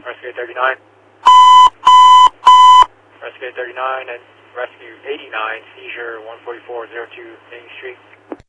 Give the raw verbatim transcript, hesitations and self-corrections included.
Rescue thirty-nine. Rescue thirty-nine and Rescue eighty-nine, seizure one forty-four oh two Main Street.